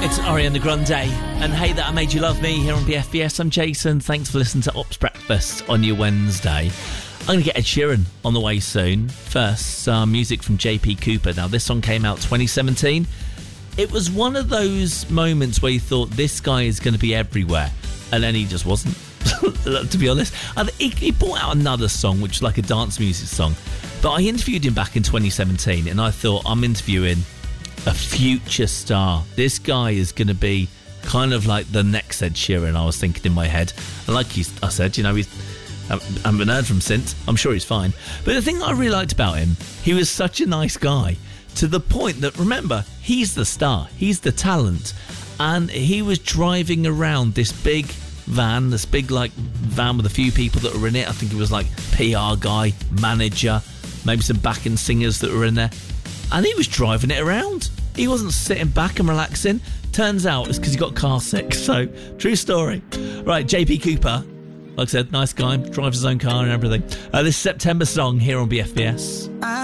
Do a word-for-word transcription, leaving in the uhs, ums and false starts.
It's Ariana Grande and Hey That I Made You Love Me here on B F B S. I'm Jason. Thanks for listening to Ops Breakfast on your Wednesday. I'm going to get Ed Sheeran on the way soon. First, some music from J P Cooper. Now, this song came out twenty seventeen. It was one of those moments where you thought this guy is going to be everywhere, and then he just wasn't, to be honest. And he, he brought out another song, which is like a dance music song. But I interviewed him back in twenty seventeen, and I thought, I'm interviewing a future star. This guy is going to be kind of like the next Ed Sheeran, I was thinking in my head. And like you, I said, you know, he's, I haven't heard from him since. I'm sure he's fine. But the thing I really liked about him, he was such a nice guy, to the point that, remember, he's the star. He's the talent. And he was driving around this big van, this big, like, van with a few people that were in it. I think it was, like, P R guy, manager, maybe some backing singers that were in there. And he was driving it around. He wasn't sitting back and relaxing. Turns out it's because he got car sick. So, true story. Right, J P Cooper, like I said, nice guy, drives his own car and everything. Uh, this September song here on B F B S.